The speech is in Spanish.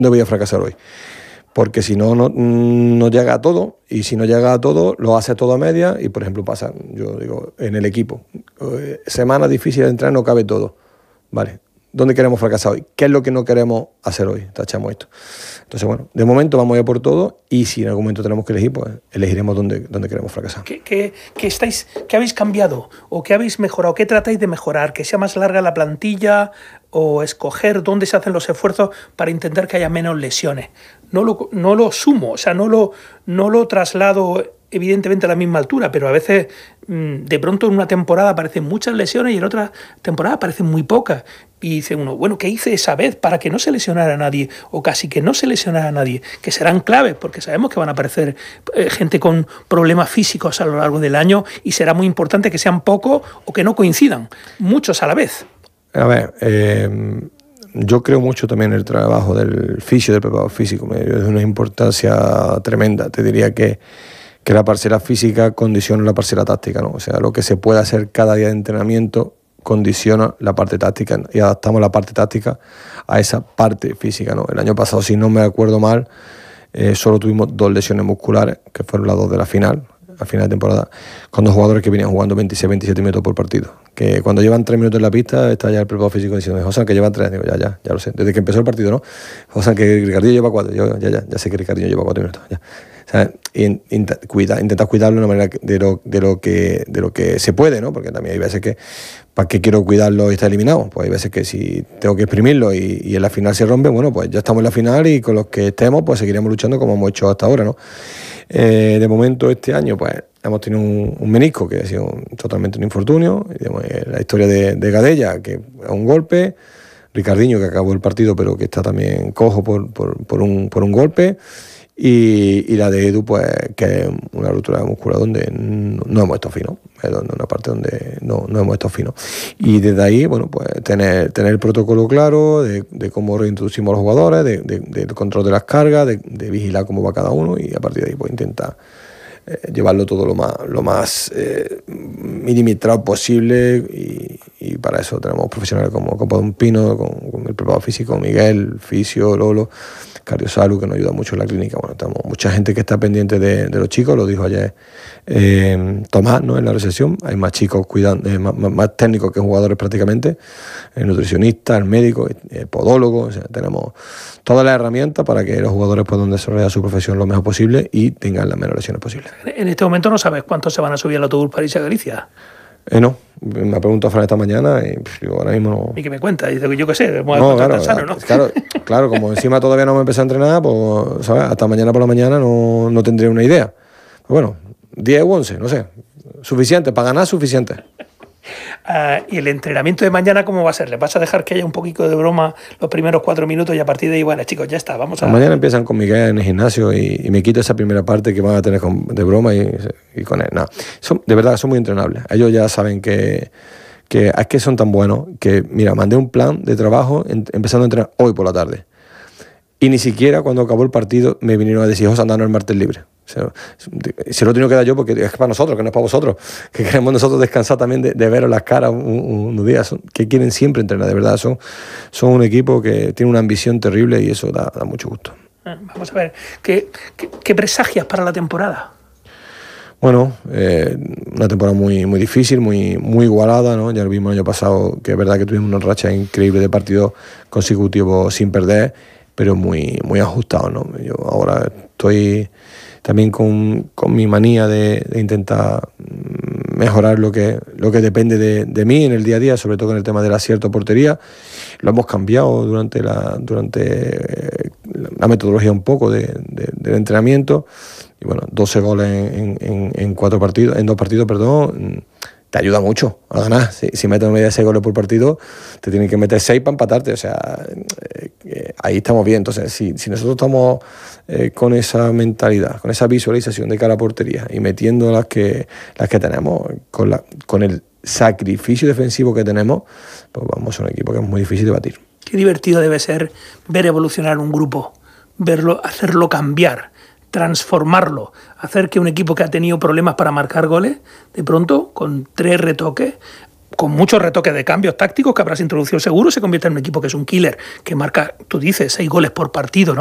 ¿dónde voy a fracasar hoy? Porque si no, no llega a todo, y si no llega a todo, lo hace todo a media, y por ejemplo pasa, yo digo, en el equipo, semana difícil de entrenar, no cabe todo, ¿vale? ¿Dónde queremos fracasar hoy? ¿Qué es lo que no queremos hacer hoy? Tachamos esto. Entonces, bueno, de momento vamos a ir por todo, y si en algún momento tenemos que elegir, pues elegiremos dónde queremos fracasar. ¿Qué habéis cambiado o qué habéis mejorado? ¿Qué tratáis de mejorar? ¿Que sea más larga la plantilla o escoger dónde se hacen los esfuerzos para intentar que haya menos lesiones? No lo sumo, o sea, no lo traslado evidentemente a la misma altura, pero a veces de pronto en una temporada aparecen muchas lesiones y en otra temporada aparecen muy pocas. Y dice uno, bueno, ¿qué hice esa vez para que no se lesionara a nadie? O casi que no se lesionara a nadie, que serán claves, porque sabemos que van a aparecer gente con problemas físicos a lo largo del año y será muy importante que sean pocos o que no coincidan, muchos a la vez. A ver, yo creo mucho también en el trabajo del fisio, del preparador físico. Es de una importancia tremenda. Te diría que la parcela física condiciona la parcela táctica, ¿no? O sea, lo que se puede hacer cada día de entrenamiento condiciona la parte táctica, y adaptamos la parte táctica a esa parte física, ¿no? El año pasado, si no me acuerdo mal, solo tuvimos 2 lesiones musculares, que fueron las 2 de la final, a final de temporada, con 2 jugadores que venían jugando 26-27 minutos por partido. Que cuando llevan 3 minutos en la pista, está ya el preparador físico diciendo, José, que llevan 3. Digo, ya lo sé. Desde que empezó el partido, ¿no? José, que Ricardillo lleva 4. Yo, ya sé que Ricardillo lleva 4 minutos. Ya. O sea, intentar cuidarlo de una manera de lo que se puede, ¿no? Porque también hay veces que, ¿para qué quiero cuidarlo y está eliminado? Pues hay veces que si tengo que exprimirlo y en la final se rompe, bueno, pues ya estamos en la final y con los que estemos, pues seguiremos luchando como hemos hecho hasta ahora, ¿no? De momento, este año, pues hemos tenido un menisco que ha sido totalmente un infortunio. Digamos, la historia de Gadella, que es un golpe. Ricardinho, que acabó el partido, pero que está también cojo por un golpe. Y la de Edu, pues, que es una ruptura muscular donde no hemos estado finos. Es una parte donde no hemos estado finos. Y desde ahí, bueno, pues tener el protocolo claro de cómo reintroducimos a los jugadores, del control de las cargas, de vigilar cómo va cada uno, y a partir de ahí, pues, intentar llevarlo todo lo más milimetrado posible, y para eso tenemos profesionales como Copa de un Pino, con el preparador físico Miguel, Fisio, Lolo, Cardiosalud, que nos ayuda mucho en la clínica. Bueno, tenemos mucha gente que está pendiente de los chicos, lo dijo ayer Tomás, ¿no? En la recepción. Hay más chicos cuidando, más técnicos que jugadores prácticamente, el nutricionista, el médico, el podólogo. O sea, tenemos todas las herramientas para que los jugadores puedan desarrollar su profesión lo mejor posible y tengan las menores lesiones posibles. En este momento no sabes cuántos se van a subir al autobús para irse a Galicia. No, me ha preguntado Fran esta mañana y yo ahora mismo no. ¿Y qué me cuenta? Dice que yo qué sé, no, claro, como encima todavía no me empecé a entrenar, pues, ¿sabes? Hasta mañana por la mañana no tendré una idea. Pues bueno, 10 u 11, no sé, suficiente, para ganar suficiente. ¿Y el entrenamiento de mañana cómo va a ser? ¿Les vas a dejar que haya un poquito de broma los primeros 4 minutos y a partir de ahí, bueno, chicos, ya está, vamos a... Mañana empiezan con Miguel en el gimnasio y me quito esa primera parte que van a tener de broma y con él. No. De verdad, son muy entrenables. Ellos ya saben que es que son tan buenos que, mira, mandé un plan de trabajo empezando a entrenar hoy por la tarde. Y ni siquiera cuando acabó el partido me vinieron a decir, José, andanos el martes libre. Se lo he tenido que dar yo porque es para nosotros, que no es para vosotros, que queremos nosotros descansar también de veros las caras unos días, que quieren siempre entrenar, de verdad, son un equipo que tiene una ambición terrible y eso da mucho gusto. Vamos a ver, ¿qué presagias para la temporada? Bueno, una temporada muy, muy difícil, muy, muy igualada, ¿no? Ya lo vimos el año pasado, que es verdad que tuvimos una racha increíble de partidos consecutivos sin perder, pero muy, muy ajustado, ¿no? Yo ahora estoy también con mi manía de intentar mejorar lo que depende de mí en el día a día, sobre todo en el tema del acierto a portería. Lo hemos cambiado durante la metodología un poco del entrenamiento. Y bueno, 12 goles en 2 partidos, te ayuda mucho a ganar. Si metes media de 6 goles por partido, te tienen que meter 6 para empatarte. O sea, ahí estamos bien. Entonces, si nosotros estamos con esa mentalidad, con esa visualización de cara a portería y metiendo las que tenemos, con el sacrificio defensivo que tenemos, pues vamos a un equipo que es muy difícil de batir. Qué divertido debe ser ver evolucionar un grupo, verlo, hacerlo cambiar, transformarlo, hacer que un equipo que ha tenido problemas para marcar goles, de pronto, con 3 retoques, con muchos retoques de cambios tácticos que habrás introducido seguro, se convierte en un equipo que es un killer, que marca, tú dices, 6 goles por partido, ¿no?